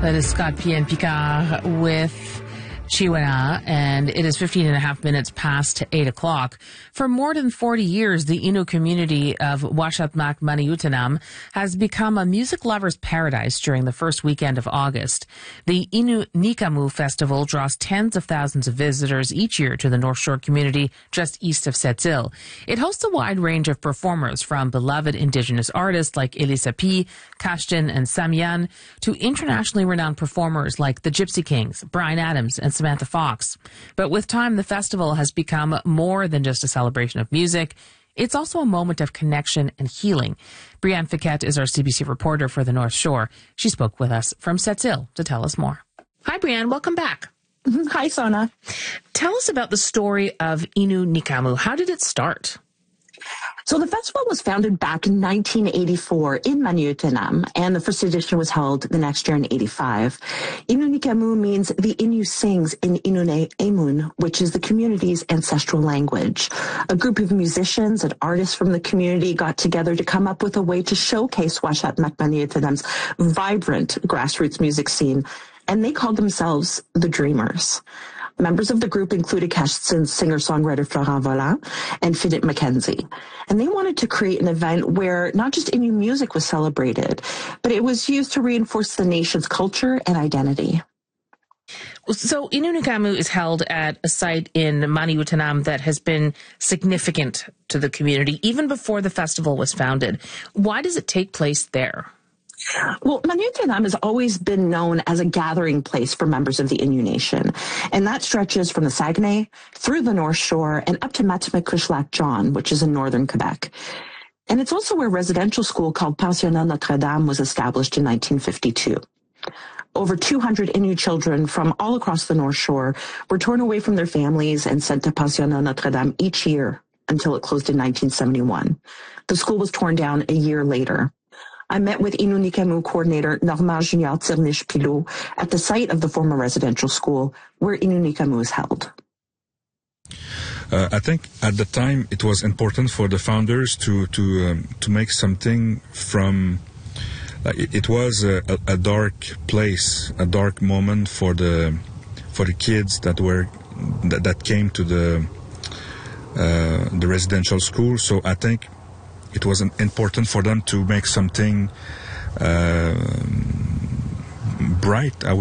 That is Scott Pien-Picard with Chiwana, and it is 15 and a half minutes past 8 o'clock. For more than 40 years, the Innu community of Uashat Mak Maniutanam has become a music lover's paradise during the first weekend of August. The Innu Nikamu Festival draws tens of thousands of visitors each year to the North Shore community just east of Sept-Îles. It hosts a wide range of performers from beloved indigenous artists like Elisa P., Kashtin, and Samyan to internationally renowned performers like the Gypsy Kings, Bryan Adams, and Samantha Fox. But with time, the festival has become more than just a celebration of music. It's also a moment of connection and healing. Brianne Fiquette is our CBC reporter for the North Shore. She spoke with us from Sept-Îles to tell us more. Hi, Brianne. Welcome back. Hi, Sona. Tell us about the story of Innu Nikamu. How did it start? So the festival was founded back in 1984 in Maniutanam, and the first edition was held the next year in 85. Innu Nikamu means the Innu sings in Inune Emun, which is the community's ancestral language. A group of musicians and artists from the community got together to come up with a way to showcase Uashat Mak Maniutanam's vibrant grassroots music scene, and they called themselves the Dreamers. Members of the group included Kashtin's singer-songwriter Florent Vollant and Philip Mackenzie. And they wanted to create an event where not just Innu music was celebrated, but it was used to reinforce the nation's culture and identity. So Innu Nikamu is held at a site in Maniutanam that has been significant to the community even before the festival was founded. Why does it take place there? Well, Maniutanam has always been known as a gathering place for members of the Innu Nation, and that stretches from the Saguenay through the North Shore and up to Mattimiquouche-Lac-John, which is in northern Quebec. And it's also where a residential school called Pensionnat Notre-Dame was established in 1952. Over 200 Innu children from all across the North Shore were torn away from their families and sent to Pensionnat Notre-Dame each year until it closed in 1971. The school was torn down a year later. I met with Innu Nikamu coordinator Normand Junior Tirnish-Pilot at the site of the former residential school where Innu Nikamu is held. I think at the time it was important for the founders to make something from. It was a dark place, a dark moment for the kids that came to the residential school. So I think it was important for them to make something bright, I would